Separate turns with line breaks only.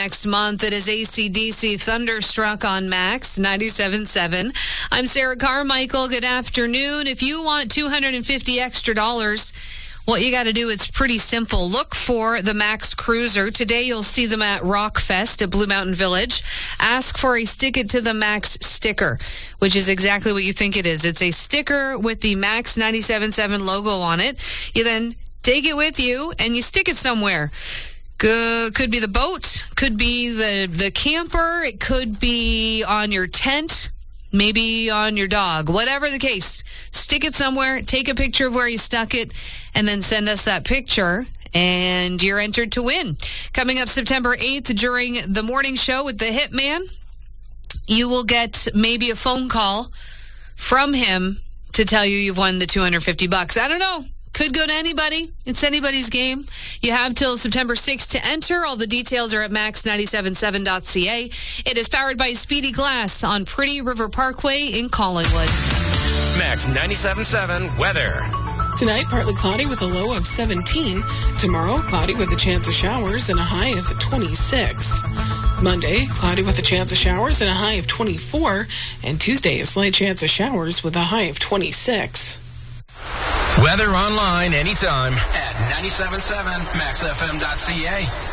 Next month, it is AC/DC Thunderstruck on Max 97.7. I'm Sarah Carmichael. Good afternoon. If you want $250 extra, what you got to do, it's pretty simple. Look for the Max Cruiser. Today, you'll see them at Rockfest at Blue Mountain Village. Ask for a Stick It to the Max sticker, which is exactly what you think it is. It's a sticker with the Max 97.7 logo on it. You then take it with you and you stick it somewhere. Could be the boat, could be the camper, it could be on your tent, maybe on your dog. Whatever the case, stick it somewhere, take a picture of where you stuck it, and then send us that picture, and you're entered to win. Coming up September 8th during the morning show with the Hitman, you will get maybe a phone call from him to tell you you've won the $250. I don't know. Could go to anybody. It's anybody's game. You have till September 6th to enter. All the details are at max977.ca. It is powered by Speedy Glass on Pretty River Parkway in Collingwood.
Max 97.7 weather.
Tonight, partly cloudy with a low of 17. Tomorrow, cloudy with a chance of showers and a high of 26. Monday, cloudy with a chance of showers and a high of 24. And Tuesday, a slight chance of showers with a high of 26.
Weather online anytime at 97.7maxfm.ca.